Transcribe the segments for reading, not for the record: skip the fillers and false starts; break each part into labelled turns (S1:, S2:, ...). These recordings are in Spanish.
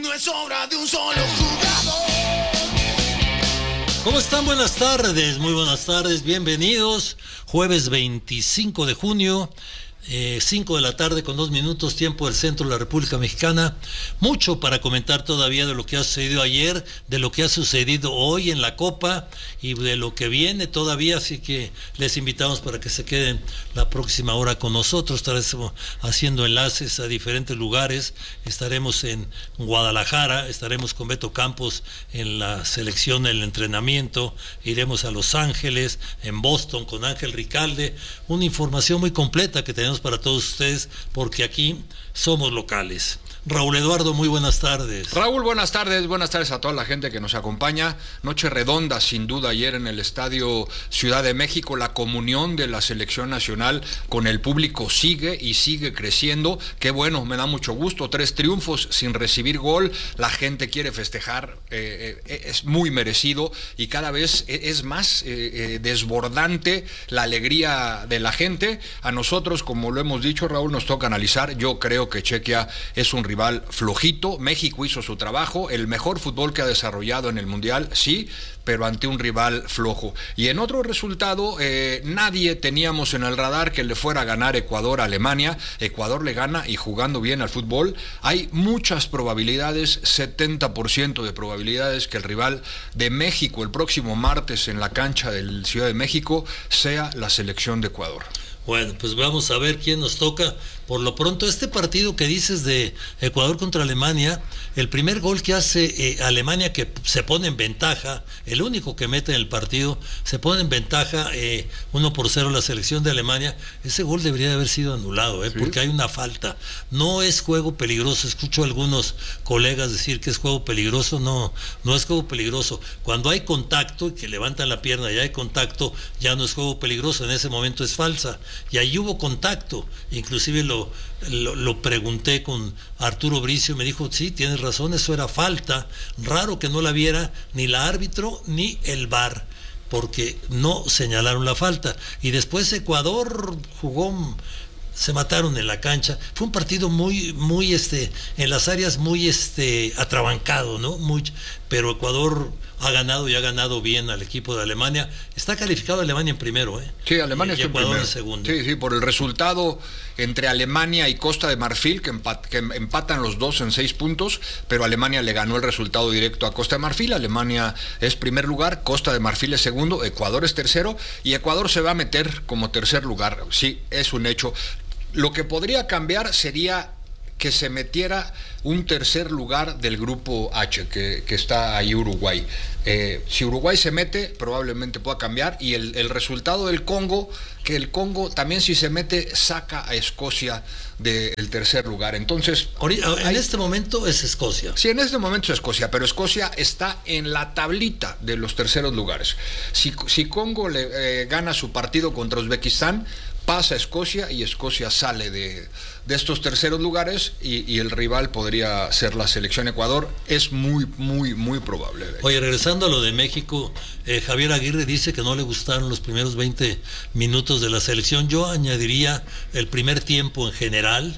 S1: no es obra de un solo jugador.
S2: ¿Cómo están? Buenas tardes, muy buenas tardes, bienvenidos. Jueves 25 de junio, 5 de la tarde con 2 minutos, tiempo del centro de la República Mexicana. Mucho para comentar todavía de lo que ha sucedido ayer, de lo que ha sucedido hoy en la Copa y de lo que viene todavía, así que les invitamos para que se queden la próxima hora con nosotros. Estaremos haciendo enlaces a diferentes lugares, estaremos en Guadalajara, estaremos con Beto Campos en la selección, el entrenamiento, iremos a Los Ángeles, en Boston con Ángel Ricalde, una información muy completa que tenemos para todos ustedes, porque aquí somos locales. Raúl Eduardo, muy buenas tardes.
S3: Raúl, buenas tardes a toda la gente que nos acompaña. Noche redonda, sin duda, ayer en el Estadio Ciudad de México. La comunión de la selección nacional con el público sigue y sigue creciendo. Qué bueno, me da mucho gusto. 3 triunfos sin recibir gol. La gente quiere festejar, es muy merecido y cada vez es más desbordante la alegría de la gente. A nosotros, como lo hemos dicho, Raúl, nos toca analizar. Yo creo que Chequia es un rival flojito. México hizo su trabajo, el mejor fútbol que ha desarrollado en el Mundial, sí, pero ante un rival flojo. Y en otro resultado, nadie teníamos en el radar que le fuera a ganar Ecuador a Alemania. Ecuador le gana y jugando bien al fútbol. Hay muchas probabilidades, 70% de probabilidades que el rival de México el próximo martes en la cancha del Ciudad de México sea la selección de Ecuador.
S2: Bueno, pues vamos a ver quién nos toca. Por lo pronto, este partido que dices de Ecuador contra Alemania, el primer gol que hace Alemania, que se pone en ventaja, el único que mete en el partido, se pone en ventaja 1-0 la selección de Alemania. Ese gol debería de haber sido anulado, ¿sí? Porque hay una falta. No es juego peligroso. Escucho a algunos colegas decir que es juego peligroso. No es juego peligroso. Cuando hay contacto y que levantan la pierna y hay contacto, ya no es juego peligroso. En ese momento es falsa. Y ahí hubo contacto. Inclusive lo pregunté con Arturo Bricio, me dijo, sí, tienes razón, eso era falta. Raro que no la viera ni el árbitro ni el VAR, porque no señalaron la falta. Y después Ecuador jugó, se mataron en la cancha. Fue un partido muy en las áreas muy atrabancado, ¿no? Pero Ecuador ha ganado y ha ganado bien al equipo de Alemania. Está calificado Alemania en primero, ¿eh?
S3: Sí, Alemania está en
S2: Ecuador
S3: primero.
S2: En segundo.
S3: Sí, por el resultado entre Alemania y Costa de Marfil, que empatan los dos en 6 puntos, pero Alemania le ganó el resultado directo a Costa de Marfil. Alemania es primer lugar, Costa de Marfil es segundo, Ecuador es tercero, y Ecuador se va a meter como tercer lugar. Sí, es un hecho. Lo que podría cambiar sería que se metiera un tercer lugar del grupo H, que está ahí Uruguay. Si Uruguay se mete, probablemente pueda cambiar, y el resultado del Congo, que el Congo también, si se mete, saca a Escocia del tercer lugar. Entonces,
S2: en este momento es Escocia.
S3: Sí, en este momento es Escocia, pero Escocia está en la tablita de los terceros lugares. Si Congo le gana su partido contra Uzbekistán, pasa a Escocia y Escocia sale de estos terceros lugares y el rival podría ser la selección Ecuador. Es muy, muy, muy probable.
S2: Oye, regresando a lo de México, Javier Aguirre dice que no le gustaron los primeros 20 minutos de la selección. Yo añadiría el primer tiempo en general.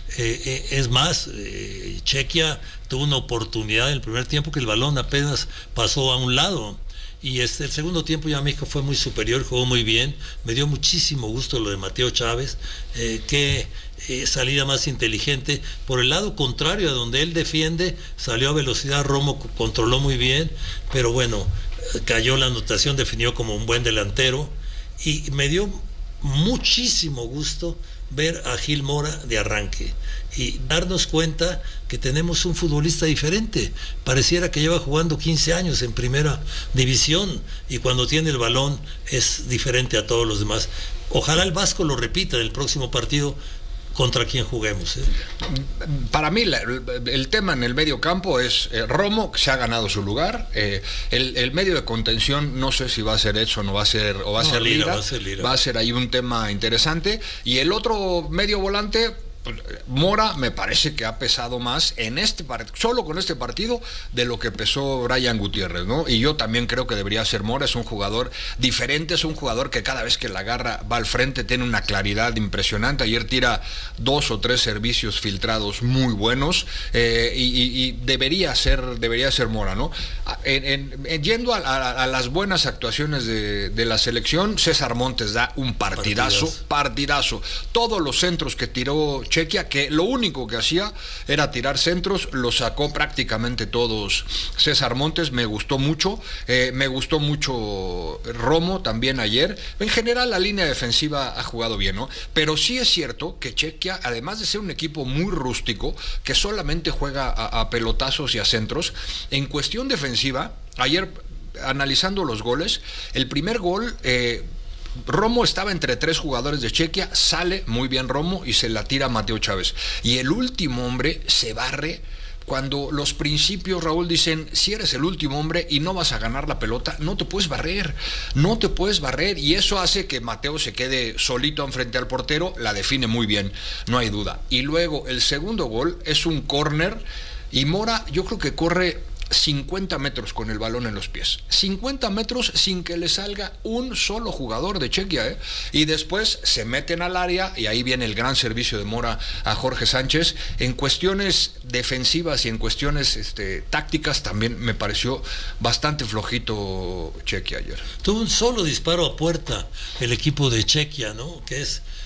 S2: Es más, Chequia tuvo una oportunidad en el primer tiempo que el balón apenas pasó a un lado. Y el segundo tiempo ya México fue muy superior, jugó muy bien. Me dio muchísimo gusto lo de Mateo Chávez, qué salida más inteligente. Por el lado contrario a donde él defiende, salió a velocidad, Romo controló muy bien, pero bueno, cayó la anotación, definió como un buen delantero. Y me dio muchísimo gusto ver a Gil Mora de arranque y darnos cuenta que tenemos un futbolista diferente. Pareciera que lleva jugando 15 años en primera división y cuando tiene el balón es diferente a todos los demás. Ojalá el Vasco lo repita en el próximo partido contra quien juguemos.
S3: Para mí el tema en el medio campo es Romo, que se ha ganado su lugar. El medio de contención, no sé si va a ser Edson o va a ser Lira. Va a ser ahí un tema interesante. Y el otro medio volante, Mora me parece que ha pesado más en solo con este partido de lo que pesó Brian Gutiérrez, ¿no? Y yo también creo que debería ser Mora. Es un jugador diferente, es un jugador que cada vez que la agarra va al frente, tiene una claridad impresionante. Ayer tira 2 o 3 servicios filtrados muy buenos, y debería ser Mora, ¿no? Yendo a las buenas actuaciones de la selección, César Montes da un partidazo. Todos los centros que tiró Chequia, que lo único que hacía era tirar centros, lo sacó prácticamente todos César Montes. Me gustó mucho Romo también ayer. En general la línea defensiva ha jugado bien, ¿no? Pero sí es cierto que Chequia, además de ser un equipo muy rústico, que solamente juega a pelotazos y a centros, en cuestión defensiva, ayer analizando los goles, el primer gol, Romo estaba entre 3 jugadores de Chequia, sale muy bien Romo y se la tira a Mateo Chávez. Y el último hombre se barre cuando los principios, Raúl, dicen, si eres el último hombre y no vas a ganar la pelota, no te puedes barrer, y eso hace que Mateo se quede solito enfrente al portero, la define muy bien, no hay duda. Y luego el segundo gol es un córner y Mora, yo creo que corre 50 metros con el balón en los pies, 50 metros sin que le salga un solo jugador de Chequia, y después se meten al área y ahí viene el gran servicio de Mora a Jorge Sánchez. En cuestiones defensivas y en cuestiones tácticas también me pareció bastante flojito Chequia ayer.
S2: Tuvo un solo disparo a puerta el equipo de Chequia, ¿no? Que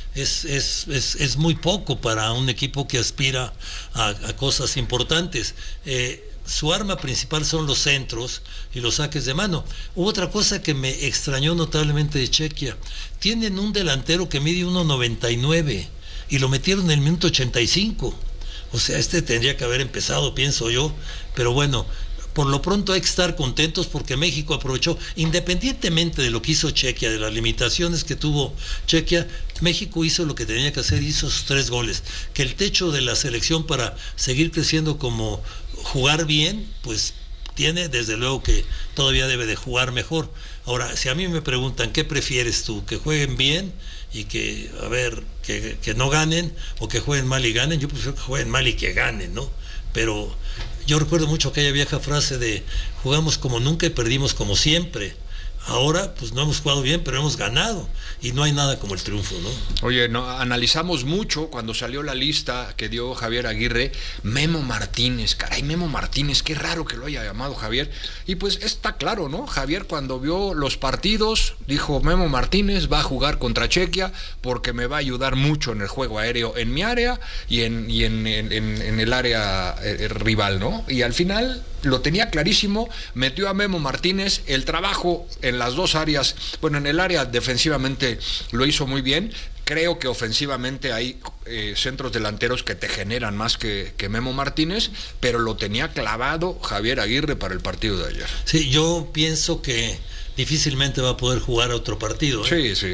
S2: es muy poco para un equipo que aspira a cosas importantes. Su arma principal son los centros y los saques de mano. Hubo otra cosa que me extrañó notablemente de Chequia. Tienen un delantero que mide 1.99 y lo metieron en el minuto 85. O sea, tendría que haber empezado, pienso yo. Pero bueno, por lo pronto hay que estar contentos porque México aprovechó, independientemente de lo que hizo Chequia, de las limitaciones que tuvo Chequia, México hizo lo que tenía que hacer, hizo sus 3 goles. Que el techo de la selección para seguir creciendo como jugar bien, pues tiene, desde luego que todavía debe de jugar mejor. Ahora, si a mí me preguntan, ¿qué prefieres tú? ¿Que jueguen bien y que no ganen, o que jueguen mal y ganen? Yo prefiero que jueguen mal y que ganen, ¿no? Pero yo recuerdo mucho aquella vieja frase de jugamos como nunca y perdimos como siempre. Ahora, pues no hemos jugado bien, pero hemos ganado. Y no hay nada como el triunfo, ¿no?
S3: Oye, analizamos mucho cuando salió la lista que dio Javier Aguirre, Memo Martínez. Caray, Memo Martínez, qué raro que lo haya llamado Javier. Y pues está claro, ¿no? Javier, cuando vio los partidos, dijo, Memo Martínez va a jugar contra Chequia porque me va a ayudar mucho en el juego aéreo, en mi área y en el área rival, ¿no? Y al final lo tenía clarísimo, metió a Memo Martínez. El trabajo en las 2 áreas, bueno, en el área defensivamente lo hizo muy bien. Creo que ofensivamente hay centros delanteros que te generan más que Memo Martínez, pero lo tenía clavado Javier Aguirre para el partido de ayer.
S2: Sí, yo pienso que difícilmente va a poder jugar a otro partido, ¿eh?
S3: Sí.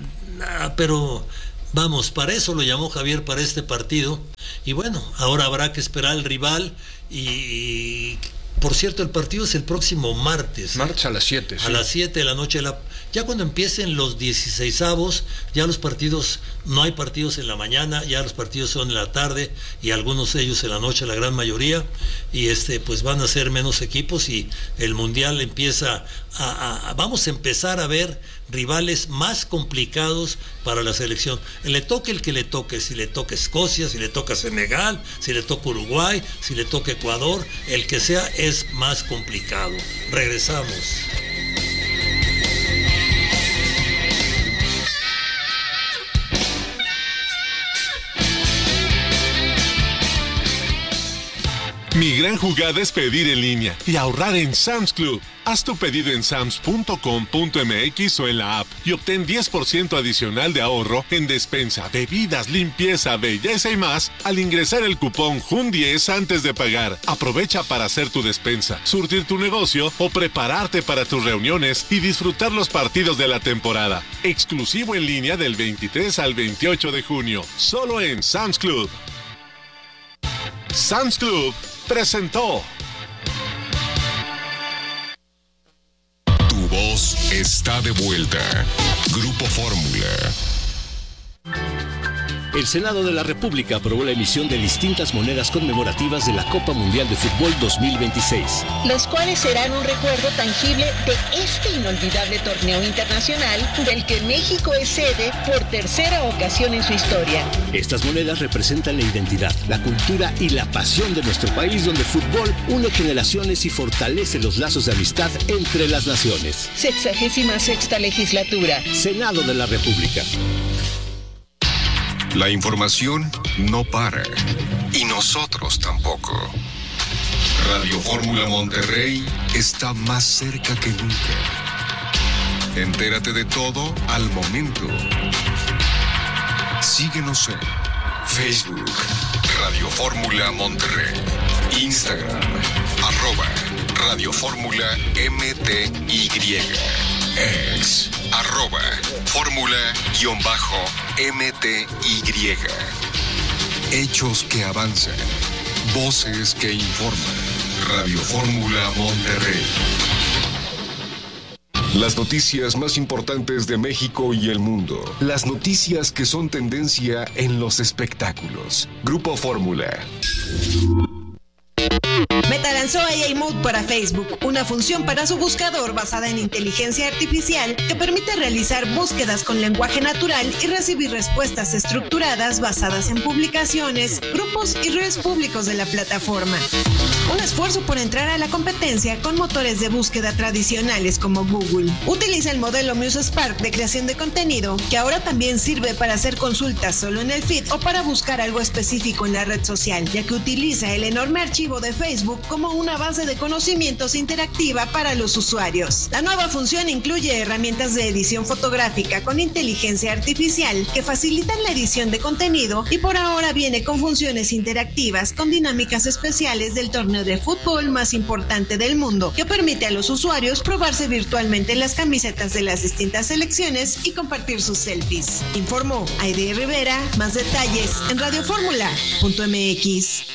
S2: Pero vamos, para eso lo llamó Javier, para este partido. Y bueno, ahora habrá que esperar al rival. Y por cierto, el partido es el próximo martes.
S3: Martes a las 7.
S2: A las 7 de la noche. Ya cuando empiecen los 16avos, ya los partidos, no hay partidos en la mañana, ya los partidos son en la tarde y algunos de ellos en la noche, la gran mayoría. Y pues van a ser menos equipos y el mundial empieza vamos a empezar a ver rivales más complicados para la selección. Le toque el que le toque, si le toca Escocia, si le toca Senegal, si le toca Uruguay, si le toca Ecuador, el que sea es más complicado. Regresamos.
S4: Mi gran jugada es pedir en línea y ahorrar en Sam's Club. Haz tu pedido en sams.com.mx o en la app y obtén 10% adicional de ahorro en despensa, bebidas, limpieza, belleza y más al ingresar el cupón JUN10 antes de pagar. Aprovecha para hacer tu despensa, surtir tu negocio o prepararte para tus reuniones y disfrutar los partidos de la temporada. Exclusivo en línea del 23 al 28 de junio, solo en Sam's Club. Sam's Club presentó.
S5: Tu voz está de vuelta. Grupo Fórmula.
S6: El Senado de la República aprobó la emisión de distintas monedas conmemorativas de la Copa Mundial de Fútbol 2026.
S7: Las cuales serán un recuerdo tangible de este inolvidable torneo internacional del que México es sede por tercera ocasión en su historia.
S6: Estas monedas representan la identidad, la cultura y la pasión de nuestro país, donde el fútbol une generaciones y fortalece los lazos de amistad entre las naciones.
S7: 66ª legislatura.
S6: Senado de la República.
S5: La información no para. Y nosotros tampoco. Radio Fórmula Monterrey está más cerca que nunca. Entérate de todo al momento. Síguenos en Facebook, Radio Fórmula Monterrey. Instagram, @Radio Fórmula MTY. Ex, @Fórmula_MTY. Hechos que avanzan. Voces que informan. Radio Fórmula Monterrey. Las noticias más importantes de México y el mundo. Las noticias que son tendencia en los espectáculos. Grupo Fórmula.
S8: Meta lanzó AI Mode para Facebook, una función para su buscador basada en inteligencia artificial que permite realizar búsquedas con lenguaje natural y recibir respuestas estructuradas basadas en publicaciones, grupos y redes públicos de la plataforma. Un esfuerzo por entrar a la competencia con motores de búsqueda tradicionales como Google. Utiliza el modelo Muse Spark de creación de contenido, que ahora también sirve para hacer consultas solo en el feed o para buscar algo específico en la red social, ya que utiliza el enorme archivo de Facebook como una base de conocimientos interactiva para los usuarios. La nueva función incluye herramientas de edición fotográfica con inteligencia artificial que facilitan la edición de contenido y por ahora viene con funciones interactivas con dinámicas especiales del torneo de fútbol más importante del mundo, que permite a los usuarios probarse virtualmente las camisetas de las distintas selecciones y compartir sus selfies. Informó Aide Rivera. Más detalles en radioformula.mx.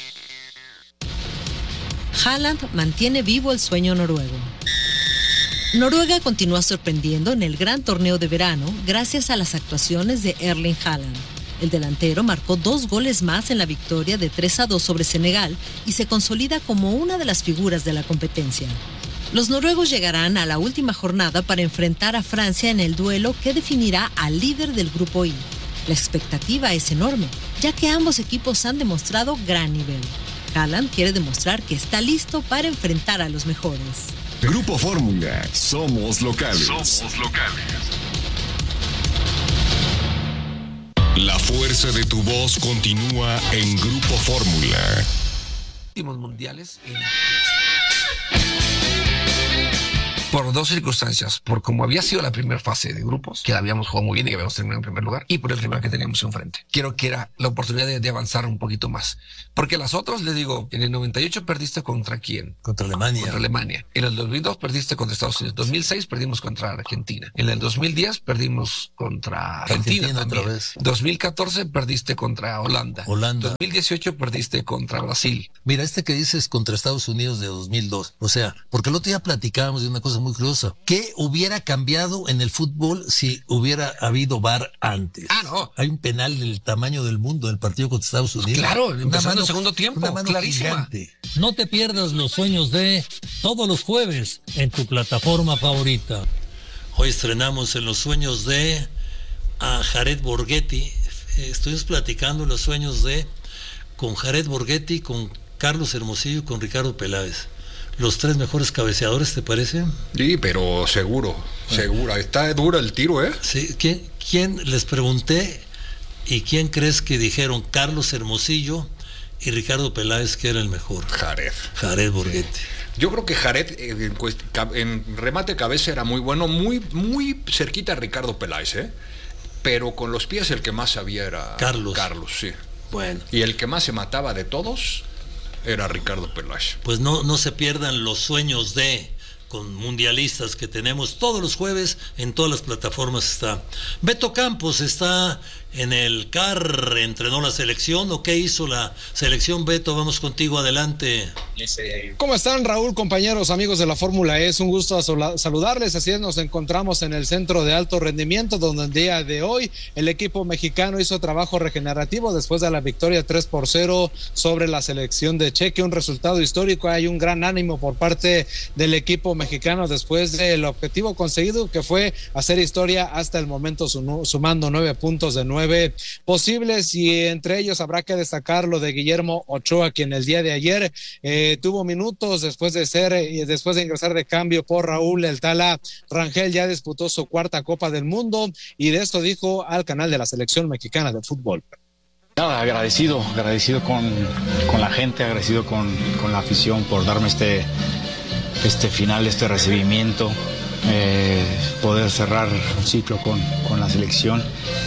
S9: Haaland mantiene vivo el sueño noruego. Noruega continúa sorprendiendo en el gran torneo de verano gracias a las actuaciones de Erling Haaland. El delantero marcó 2 goles más en la victoria de 3-2 sobre Senegal y se consolida como una de las figuras de la competencia. Los noruegos llegarán a la última jornada para enfrentar a Francia en el duelo que definirá al líder del grupo I. La expectativa es enorme, ya que ambos equipos han demostrado gran nivel. Haaland quiere demostrar que está listo para enfrentar a los mejores.
S5: Grupo Fórmula. Somos locales. La fuerza de tu voz continúa en Grupo Fórmula.
S10: Últimos mundiales por 2 circunstancias, por como había sido la primera fase de grupos, que la habíamos jugado muy bien y que habíamos terminado en primer lugar, y por el rival que teníamos enfrente. Quiero que era la oportunidad de avanzar un poquito más, porque las otras, les digo, en el 98 perdiste ¿contra quién?
S2: Contra Alemania.
S10: Contra Alemania. En el 2002 perdiste contra Estados Unidos. 2006 perdimos contra Argentina. En el 2010 perdimos contra Argentina también. Otra vez. 2014 perdiste contra Holanda. 2018 perdiste contra Brasil.
S2: Mira, que dices contra Estados Unidos de 2002, o sea, porque el otro día platicábamos de una cosa muy curiosa. ¿Qué hubiera cambiado en el fútbol si hubiera habido VAR antes?
S10: No.
S2: Hay un penal del tamaño del mundo en el partido contra Estados Unidos.
S10: Claro, empezando el segundo tiempo, clarísima.
S2: Gigante.
S11: No te pierdas los sueños de todos los jueves en tu plataforma favorita.
S2: Hoy estrenamos en los sueños de a Jared Borghetti. Estuvimos platicando en los sueños de con Jared Borghetti, con Carlos Hermosillo y con Ricardo Peláez. Los 3 mejores cabeceadores, ¿te parece?
S3: Sí, pero seguro. Está duro el tiro, ¿eh?
S2: Sí, ¿quién les pregunté y quién crees que dijeron Carlos Hermosillo y Ricardo Peláez que era el mejor? Jared Borghetti.
S3: Sí. Yo creo que Jared en remate de cabeza era muy bueno, muy cerquita a Ricardo Peláez, ¿eh? Pero con los pies el que más sabía era Carlos, sí.
S2: Bueno.
S3: Y el que más se mataba de todos era Ricardo Peláez.
S2: Pues no se pierdan los sueños de con mundialistas que tenemos todos los jueves en todas las plataformas. Está Beto Campos, está en el CAR entrenó la selección, o qué hizo la selección? Beto, vamos contigo, adelante.
S12: ¿Cómo están, Raúl, compañeros, amigos de la Fórmula E? Es un gusto saludarles. Así es, nos encontramos en el Centro de Alto Rendimiento, donde el día de hoy el equipo mexicano hizo trabajo regenerativo después de la victoria 3-0 sobre la selección de Chequia, un resultado histórico. Hay un gran ánimo por parte del equipo mexicano después del objetivo conseguido, que fue hacer historia hasta el momento, sumando 9 puntos de 9 posibles, y entre ellos habrá que destacar lo de Guillermo Ochoa, quien el día de ayer tuvo minutos después de ingresar de cambio por Raúl El Tala Rangel. Ya disputó su 4ª Copa del Mundo, y de esto dijo al canal de la selección mexicana de fútbol.
S13: Nada, agradecido con la gente, agradecido con la afición por darme este final, este recibimiento, poder cerrar un ciclo con la selección.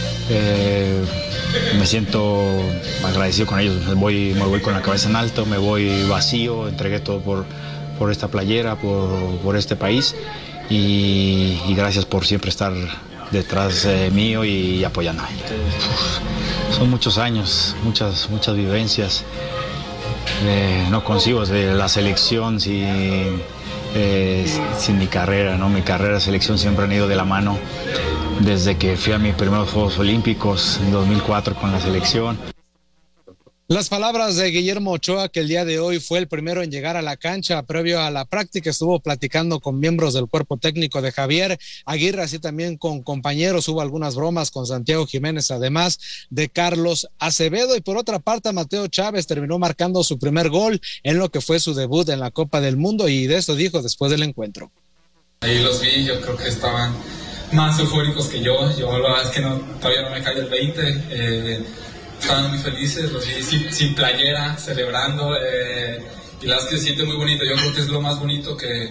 S13: Me siento agradecido con ellos. Me voy con la cabeza en alto, me voy vacío, entregué todo por esta playera, por este país, y gracias por siempre estar detrás mío y apoyando. Son muchos años, muchas vivencias. No consigo de la selección sin mi carrera, ¿no? Mi carrera y selección siempre han ido de la mano desde que fui a mis primeros Juegos Olímpicos en 2004 con la selección.
S12: Las palabras de Guillermo Ochoa, que el día de hoy fue el primero en llegar a la cancha previo a la práctica. Estuvo platicando con miembros del cuerpo técnico de Javier Aguirre, así también con compañeros. Hubo algunas bromas con Santiago Jiménez, además de Carlos Acevedo. Y por otra parte, Mateo Chávez terminó marcando su primer gol en lo que fue su debut en la Copa del Mundo, y de eso dijo después del encuentro.
S14: Ahí los vi, yo creo que estaban más eufóricos que yo. Yo la verdad es que todavía no me cae el 20. Estaban muy felices, los vi sin playera, celebrando, y la verdad es que se siente muy bonito. Yo creo que es lo más bonito que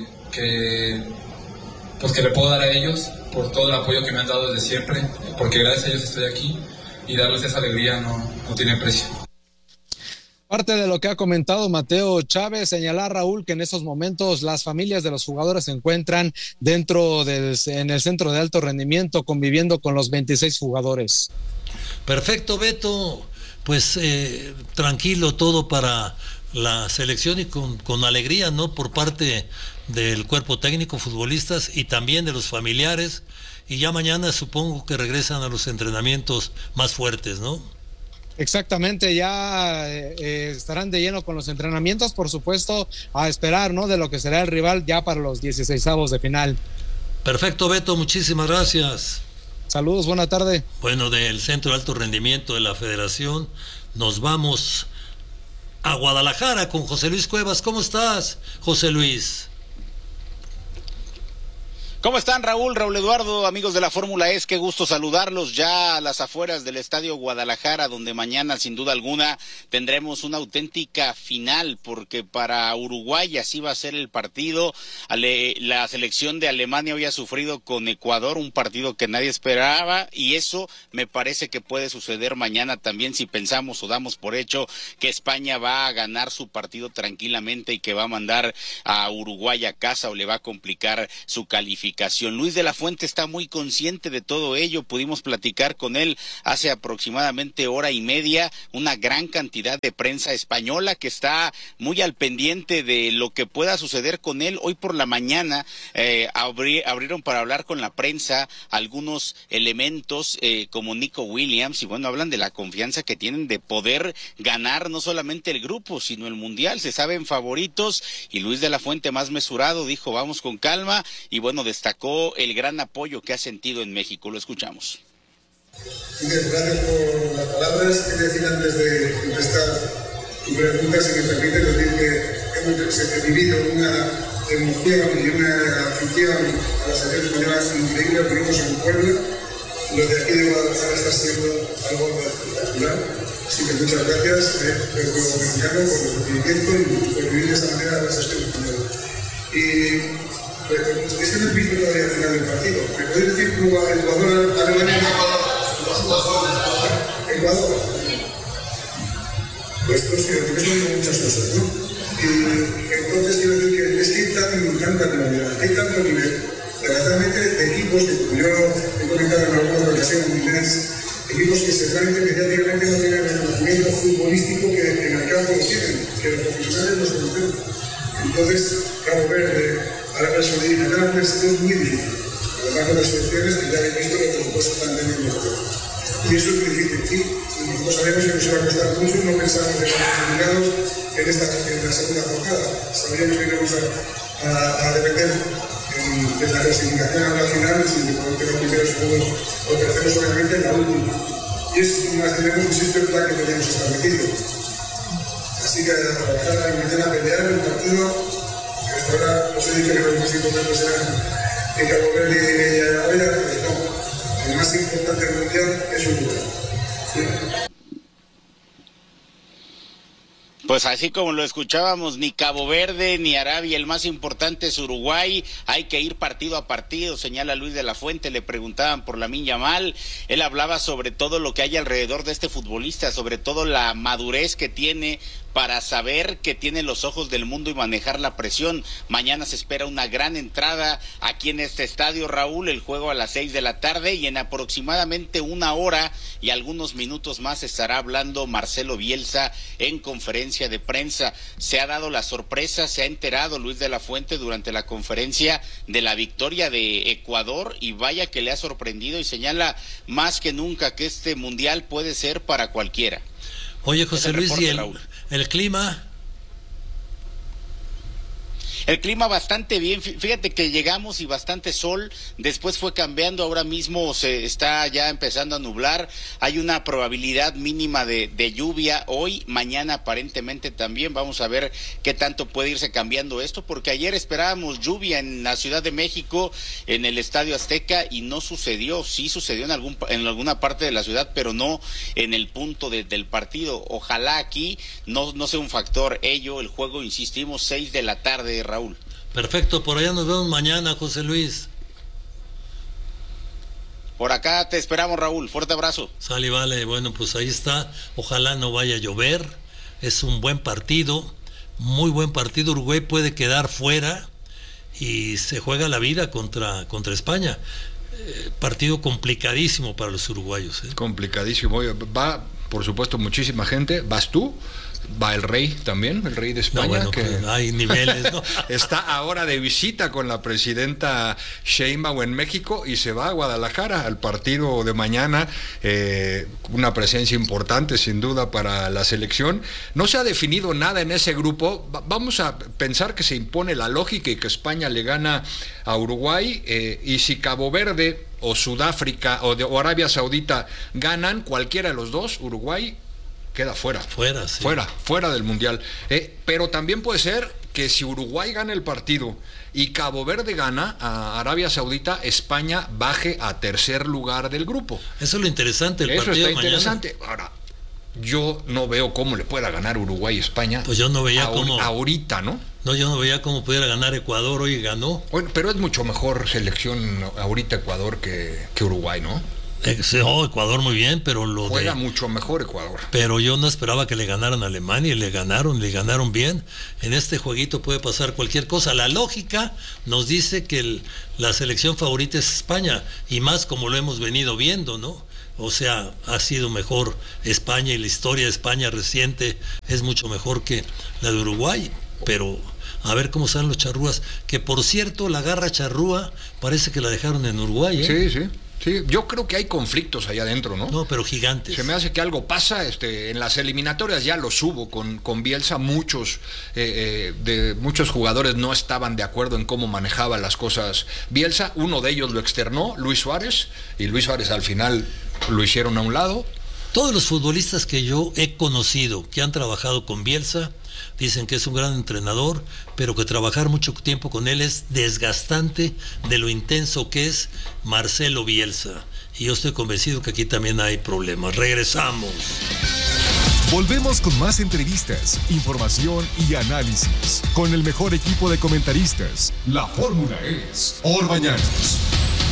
S14: le puedo dar a ellos, por todo el apoyo que me han dado desde siempre, porque gracias a ellos estoy aquí, y darles esa alegría no tiene precio.
S12: Parte de lo que ha comentado Mateo Chávez, señalar, Raúl, que en estos momentos las familias de los jugadores se encuentran en el centro de alto rendimiento, conviviendo con los 26 jugadores.
S2: Perfecto, Beto. Pues tranquilo todo para la selección, y con alegría, ¿no? Por parte del cuerpo técnico, futbolistas, y también de los familiares. Y ya mañana supongo que regresan a los entrenamientos más fuertes, ¿no?
S12: Exactamente, ya estarán de lleno con los entrenamientos, por supuesto, a esperar, ¿no?, de lo que será el rival ya para los 16avos de final.
S2: Perfecto, Beto, muchísimas gracias.
S12: Saludos, buena tarde.
S2: Bueno, del Centro de Alto Rendimiento de la Federación nos vamos a Guadalajara con José Luis Cuevas. ¿Cómo estás, José Luis?
S15: ¿Cómo están, Raúl Eduardo, amigos de la Fórmula E? Qué gusto saludarlos ya a las afueras del Estadio Guadalajara, donde mañana, sin duda alguna, tendremos una auténtica final, porque para Uruguay así va a ser el partido. La selección de Alemania había sufrido con Ecuador, un partido que nadie esperaba, y eso me parece que puede suceder mañana también, si pensamos o damos por hecho que España va a ganar su partido tranquilamente y que va a mandar a Uruguay a casa, o le va a complicar su calificación. Luis de la Fuente está muy consciente de todo ello. Pudimos platicar con él hace aproximadamente hora y media. Una gran cantidad de prensa española que está muy al pendiente de lo que pueda suceder con él. Hoy por la mañana abrieron para hablar con la prensa algunos elementos como Nico Williams, y bueno, hablan de la confianza que tienen de poder ganar no solamente el grupo, sino el mundial. Se saben favoritos, y Luis de la Fuente, más mesurado, dijo vamos con calma, y bueno, destacó el gran apoyo que ha sentido en México. Lo escuchamos.
S16: Gracias por las palabras. Quiero decir, antes de contestar tu pregunta, si me permite decir que hemos vivido una emoción y una afición a las selecciones españolas increíble. Vivimos en Puebla. Lo de aquí de Guadalajara está siendo algo espectacular. Así que muchas gracias al pueblo mexicano por el recibimiento y por vivir de esta manera las selecciones españolas. Y es que no he visto todavía el final del partido. ¿Me podéis decir cómo va Ecuador, Alemania? Ecuador. Pues sí, porque son muchas cosas, ¿no? Y entonces quiero decir que es que hay tanta calidad, hay tanto nivel, desgraciadamente, de equipos que, como yo he comentado en alguna ocasión, Inés, equipos que seguramente mediáticamente no tienen el reconocimiento futbolístico que en el campo tienen, que los profesionales los conocemos. Entonces, Cabo Verde, Arabia Saudita, es muy difícil. Además de las selecciones que ya he visto que por supuesto están teniendo. Y eso es muy difícil. Y nosotros sabemos que nos va a costar mucho, no pensamos que estamos eliminados en la segunda jornada. Sabíamos que íbamos a depender de la clasificación a la final, si podemos quedar primero, segundo o tercero solamente en la última. Y es más tenemos, insisto, el plan que teníamos establecido. Así que a trabajar, a meter a pelear el partido, que hasta ahora no se dice que lo más importante será que Cabo Verde y Arabia, pues no, el más importante del mundial es Uruguay.
S15: Pues así como lo escuchábamos, ni Cabo Verde ni Arabia, el más importante es Uruguay. Hay que ir partido a partido, señala Luis de la Fuente. Le preguntaban por Lamine Yamal, él hablaba sobre todo lo que hay alrededor de este futbolista, sobre todo la madurez que tiene para saber que tiene los ojos del mundo y manejar la presión. Mañana se espera una gran entrada aquí en este estadio, Raúl, el juego a las 6 de la tarde y en aproximadamente 1 hora y algunos minutos más estará hablando Marcelo Bielsa en conferencia de prensa. Se ha dado la sorpresa, se ha enterado Luis de la Fuente durante la conferencia de la victoria de Ecuador y vaya que le ha sorprendido y señala más que nunca que este mundial puede ser para cualquiera.
S2: Oye, José Luis, ¿y el clima?
S15: El clima bastante bien, fíjate que llegamos y bastante sol, después fue cambiando, ahora mismo se está ya empezando a nublar, hay una probabilidad mínima de lluvia hoy, mañana aparentemente también, vamos a ver qué tanto puede irse cambiando esto, porque ayer esperábamos lluvia en la Ciudad de México, en el Estadio Azteca, y no sucedió, sí sucedió en alguna parte de la ciudad, pero no en el punto del partido. Ojalá aquí no sea un factor ello, el juego, insistimos, 6 de la tarde, Raúl.
S2: Perfecto, por allá nos vemos mañana, José Luis.
S15: Por acá te esperamos, Raúl, fuerte abrazo.
S2: Sale, vale, bueno, pues ahí está, ojalá no vaya a llover, es un buen partido, muy buen partido, Uruguay puede quedar fuera y se juega la vida contra España. Partido complicadísimo para los uruguayos.
S3: Complicadísimo, va por supuesto muchísima gente, vas tú, va el rey también, el rey de España,
S2: no, bueno,
S3: que
S2: pues hay niveles, ¿no?
S3: Está ahora de visita con la presidenta Sheinbaum en México y se va a Guadalajara al partido de mañana, una presencia importante sin duda para la selección. No se ha definido nada en ese grupo, vamos a pensar que se impone la lógica y que España le gana a Uruguay, y si Cabo Verde o Sudáfrica o Arabia Saudita ganan, cualquiera de los dos, Uruguay queda fuera.
S2: Sí.
S3: Fuera del Mundial. Pero también puede ser que si Uruguay gana el partido y Cabo Verde gana a Arabia Saudita, España baje a tercer lugar del grupo.
S2: Eso es lo interesante del partido.
S3: Eso está interesante. Ahora, yo no veo cómo le pueda ganar Uruguay a España.
S2: Pues yo no veía cómo.
S3: Ahorita, ¿no?
S2: No, yo no veía cómo pudiera ganar Ecuador, hoy ganó.
S3: Bueno, pero es mucho mejor selección ahorita Ecuador que Uruguay, ¿no?
S2: Ecuador muy bien, pero
S3: juega mucho mejor Ecuador.
S2: Pero yo no esperaba que le ganaran a Alemania y le ganaron bien. En este jueguito puede pasar cualquier cosa. La lógica nos dice que la selección favorita es España, y más como lo hemos venido viendo, ¿no? O sea, ha sido mejor España y la historia de España reciente es mucho mejor que la de Uruguay, pero a ver cómo salen los charrúas, que por cierto la garra charrúa parece que la dejaron en Uruguay,
S3: Sí, yo creo que hay conflictos allá adentro, ¿no?
S2: No, pero gigantes.
S3: Se me hace que algo pasa, en las eliminatorias ya los hubo con Bielsa, muchos jugadores no estaban de acuerdo en cómo manejaba las cosas Bielsa, uno de ellos lo externó, Luis Suárez, y Luis Suárez al final lo hicieron a un lado.
S2: Todos los futbolistas que yo he conocido que han trabajado con Bielsa dicen que es un gran entrenador, pero que trabajar mucho tiempo con él es desgastante de lo intenso que es Marcelo Bielsa. Y yo estoy convencido que aquí también hay problemas. Regresamos.
S17: Volvemos con más entrevistas, información y análisis con el mejor equipo de comentaristas. La fórmula es Orbañanos.